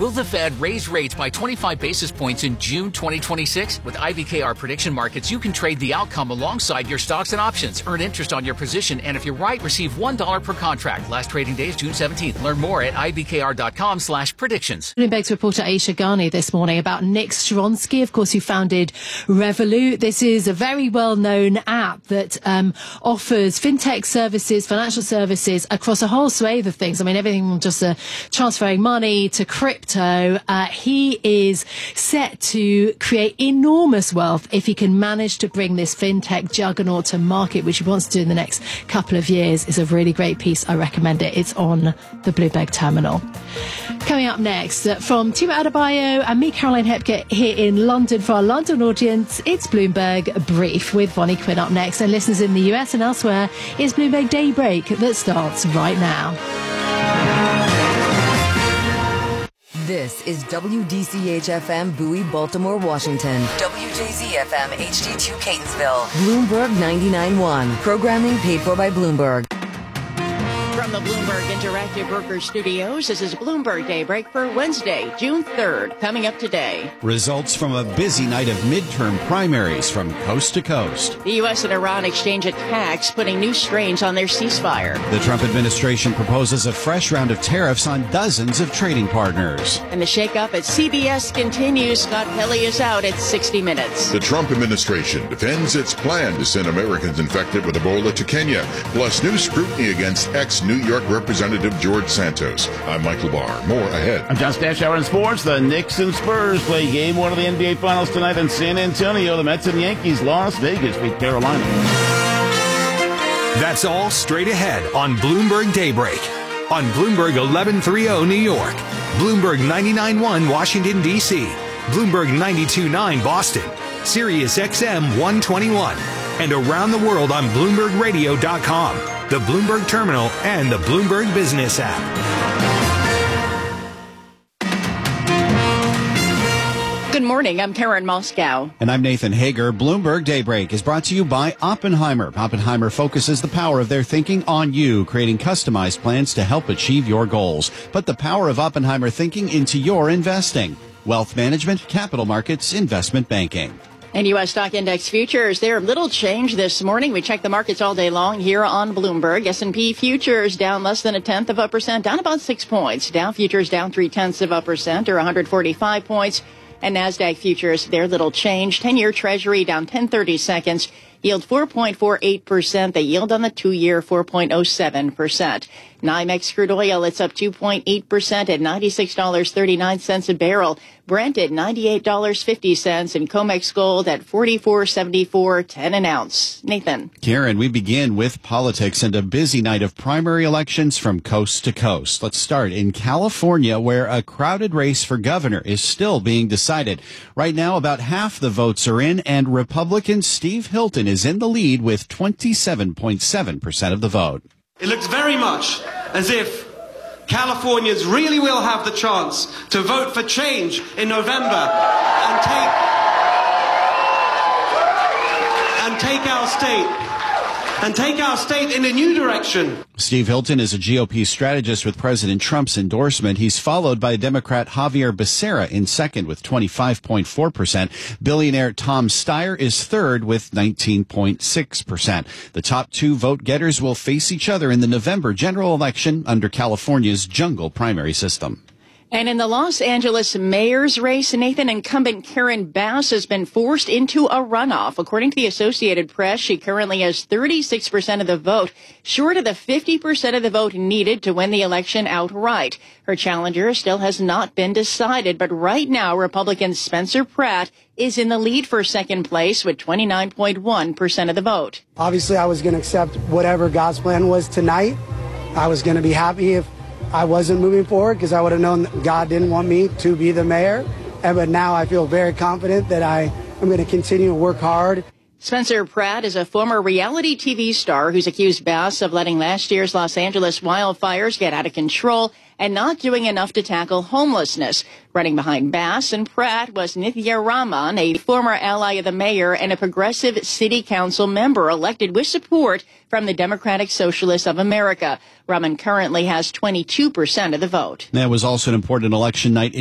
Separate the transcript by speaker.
Speaker 1: Will the Fed raise rates by 25 basis points in June 2026? With IBKR Prediction Markets, you can trade the outcome alongside your stocks and options. Earn interest on your position, and if you're right, receive $1 per contract. Last trading day is June 17th. Learn more at ibkr.com/predictions.
Speaker 2: Bloomberg's reporter Aisha Ghani this morning about Nick Stronsky, of course, who founded Revolut. This is a very well-known app that offers fintech services, financial services across a whole swathe of things. I mean, everything from just transferring money to crypto. He is set to create enormous wealth if he can manage to bring this fintech juggernaut to market, which he wants to do in the next couple of years. It's a really great piece. I recommend it. It's on the Bloomberg terminal. Coming up next, from Tima Adebayo and me, Caroline Hepker, here in London for our London audience, it's Bloomberg Brief with Vonnie Quinn up next. And listeners in the US and elsewhere, it's Bloomberg Daybreak that starts right now.
Speaker 3: This is WDCH-FM Bowie, Baltimore, Washington. WJZ-FM HD2 Catonsville. Bloomberg 99.1. Programming paid for by Bloomberg.
Speaker 4: From the Bloomberg Interactive Broker Studios, this is Bloomberg Daybreak for Wednesday, June 3rd. Coming up today.
Speaker 5: Results from a busy night of midterm primaries from coast to coast.
Speaker 4: The U.S. and Iran exchange attacks, putting new strains on their ceasefire.
Speaker 5: The Trump administration proposes a fresh round of tariffs on dozens of trading partners.
Speaker 4: And the shakeup at CBS continues. Scott Pelley is out at 60 Minutes.
Speaker 6: The Trump administration defends its plan to send Americans infected with Ebola to Kenya, plus new scrutiny against ex-New York Representative George Santos. I'm Mike LaBar. More ahead.
Speaker 7: I'm John Stashower in sports. The Knicks and Spurs play game one of the NBA Finals tonight in San Antonio. The Mets and Yankees, Las Vegas beat Carolina.
Speaker 8: That's all straight ahead on Bloomberg Daybreak. On Bloomberg 1130 New York, Bloomberg 99.1 Washington, D.C., Bloomberg 92.9 Boston, Sirius XM 121, and around the world on BloombergRadio.com, the Bloomberg Terminal, and the Bloomberg Business app.
Speaker 4: Good morning. I'm Karen Moscow.
Speaker 5: And I'm Nathan Hager. Bloomberg Daybreak is brought to you by Oppenheimer. Oppenheimer focuses the power of their thinking on you, creating customized plans to help achieve your goals. Put the power of Oppenheimer thinking into your investing. Wealth management, capital markets, investment banking.
Speaker 4: And U.S. stock index futures, they're little change this morning. We check the markets all day long here on Bloomberg. S&P futures down less than 0.1%, down about 6 points. Dow futures down 0.3% or 145 points. And NASDAQ futures, they're little change. 10-year Treasury down 10/32. Yield 4.48%. The yield on the 2-year 4.07%. NYMEX crude oil, it's up 2.8% at $96.39 a barrel. Brent at $98.50, and COMEX gold at $44.74.10 an ounce. Nathan.
Speaker 5: Karen, we begin with politics and a busy night of primary elections from coast to coast. Let's start in California, where a crowded race for governor is still being decided. Right now, about half the votes are in, and Republican Steve Hilton is in the lead with 27.7% of the vote.
Speaker 9: It looks very much as if Californians really will have the chance to vote for change in November and take our state in a new direction.
Speaker 5: Steve Hilton is a GOP strategist with President Trump's endorsement. He's followed by Democrat Javier Becerra in second with 25.4%. Billionaire Tom Steyer is third with 19.6%. The top two vote getters will face each other in the November general election under California's jungle primary system.
Speaker 4: And in the Los Angeles mayor's race, Nathan, incumbent Karen Bass has been forced into a runoff. According to the Associated Press, she currently has 36% of the vote, short of the 50% of the vote needed to win the election outright. Her challenger still has not been decided, but right now, Republican Spencer Pratt is in the lead for second place with 29.1% of the vote.
Speaker 10: Obviously, I was going to accept whatever God's plan was tonight. I was going to be happy if I wasn't moving forward because I would have known that God didn't want me to be the mayor. But now I feel very confident that I am going to continue to work hard.
Speaker 4: Spencer Pratt is a former reality TV star who's accused Bass of letting last year's Los Angeles wildfires get out of control and not doing enough to tackle homelessness. Running behind Bass and Pratt was Nithya Raman, a former ally of the mayor and a progressive city council member elected with support from the Democratic Socialists of America. Raman currently has 22% of the vote.
Speaker 5: That was also an important election night